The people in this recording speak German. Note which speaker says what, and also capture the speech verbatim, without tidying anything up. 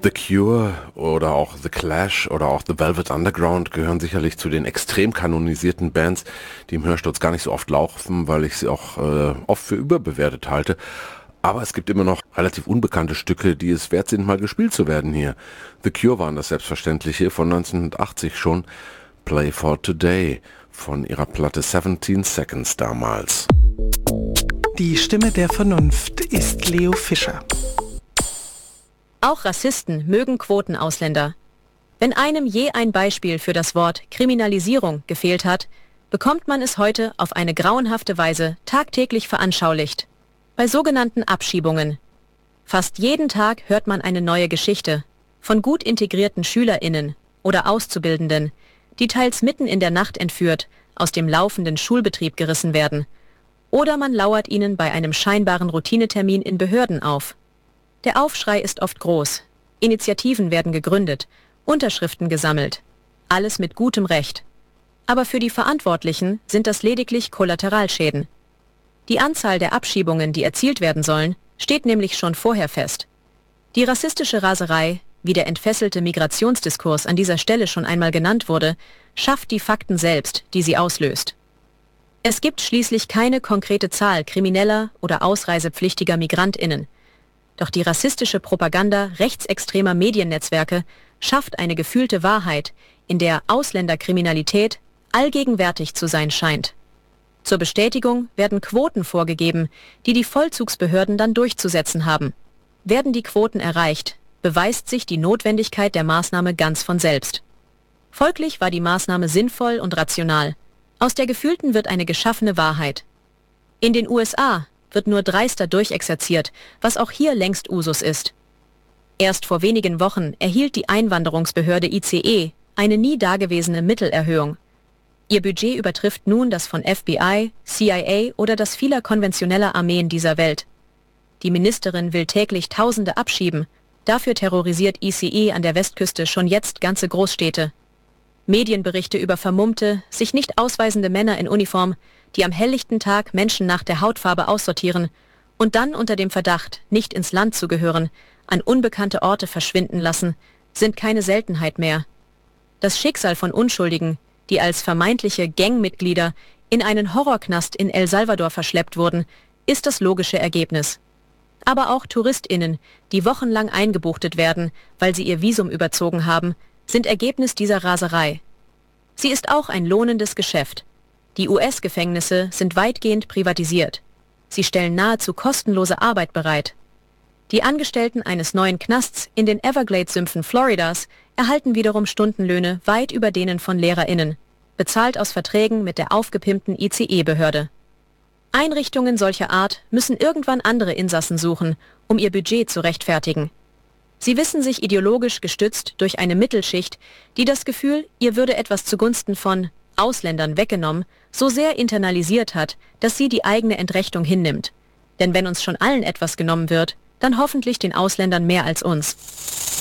Speaker 1: The Cure oder auch The Clash oder auch The Velvet Underground gehören sicherlich zu den extrem kanonisierten Bands, die im Hörsturz gar nicht so oft laufen, weil ich sie auch äh, oft für überbewertet halte. Aber es gibt immer noch relativ unbekannte Stücke, die es wert sind, mal gespielt zu werden hier. The Cure waren das Selbstverständliche von neunzehnhundertachtzig schon. Play for Today von ihrer Platte siebzehn Seconds damals.
Speaker 2: Die Stimme der Vernunft ist Leo Fischer.
Speaker 3: Auch Rassisten mögen Quotenausländer. Wenn einem je ein Beispiel für das Wort Kriminalisierung gefehlt hat, bekommt man es heute auf eine grauenhafte Weise tagtäglich veranschaulicht. Bei sogenannten Abschiebungen. Fast jeden Tag hört man eine neue Geschichte von gut integrierten SchülerInnen oder Auszubildenden, die teils mitten in der Nacht entführt, aus dem laufenden Schulbetrieb gerissen werden. Oder man lauert ihnen bei einem scheinbaren Routinetermin in Behörden auf. Der Aufschrei ist oft groß. Initiativen werden gegründet, Unterschriften gesammelt. Alles mit gutem Recht. Aber für die Verantwortlichen sind das lediglich Kollateralschäden. Die Anzahl der Abschiebungen, die erzielt werden sollen, steht nämlich schon vorher fest. Die rassistische Raserei, wie der entfesselte Migrationsdiskurs an dieser Stelle schon einmal genannt wurde, schafft die Fakten selbst, die sie auslöst. Es gibt schließlich keine konkrete Zahl krimineller oder ausreisepflichtiger MigrantInnen. Doch die rassistische Propaganda rechtsextremer Mediennetzwerke schafft eine gefühlte Wahrheit, in der Ausländerkriminalität allgegenwärtig zu sein scheint. Zur Bestätigung werden Quoten vorgegeben, die die Vollzugsbehörden dann durchzusetzen haben. Werden die Quoten erreicht, beweist sich die Notwendigkeit der Maßnahme ganz von selbst. Folglich war die Maßnahme sinnvoll und rational. Aus der gefühlten wird eine geschaffene Wahrheit. In den U S A wird nur dreister durchexerziert, was auch hier längst Usus ist. Erst vor wenigen Wochen erhielt die Einwanderungsbehörde I C E eine nie dagewesene Mittelerhöhung. Ihr Budget übertrifft nun das von F B I, C I A oder das vieler konventioneller Armeen dieser Welt. Die Ministerin will täglich Tausende abschieben. Dafür terrorisiert I C E an der Westküste schon jetzt ganze Großstädte. Medienberichte über vermummte, sich nicht ausweisende Männer in Uniform, die am helllichten Tag Menschen nach der Hautfarbe aussortieren und dann unter dem Verdacht, nicht ins Land zu gehören, an unbekannte Orte verschwinden lassen, sind keine Seltenheit mehr. Das Schicksal von Unschuldigen, die als vermeintliche Gangmitglieder in einen Horrorknast in El Salvador verschleppt wurden, ist das logische Ergebnis. Aber auch TouristInnen, die wochenlang eingebuchtet werden, weil sie ihr Visum überzogen haben, sind Ergebnis dieser Raserei. Sie ist auch ein lohnendes Geschäft. Die U S-Gefängnisse sind weitgehend privatisiert. Sie stellen nahezu kostenlose Arbeit bereit. Die Angestellten eines neuen Knasts in den Everglades-Sümpfen Floridas erhalten wiederum Stundenlöhne weit über denen von LehrerInnen, bezahlt aus Verträgen mit der aufgepimpten I C E-Behörde. Einrichtungen solcher Art müssen irgendwann andere Insassen suchen, um ihr Budget zu rechtfertigen. Sie wissen sich ideologisch gestützt durch eine Mittelschicht, die das Gefühl, ihr würde etwas zugunsten von Ausländern weggenommen, so sehr internalisiert hat, dass sie die eigene Entrechtung hinnimmt. Denn wenn uns schon allen etwas genommen wird, dann hoffentlich den Ausländern mehr als uns.